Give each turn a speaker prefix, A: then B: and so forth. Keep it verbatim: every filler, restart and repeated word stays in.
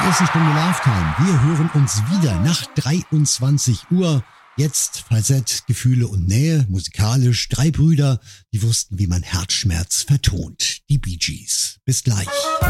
A: ersten Stunde Love Time. Wir hören uns wieder nach dreiundzwanzig Uhr. Jetzt Falsett, Gefühle und Nähe, musikalisch. Drei Brüder, die wussten, wie man Herzschmerz vertont. Die Bee Gees. Bis gleich.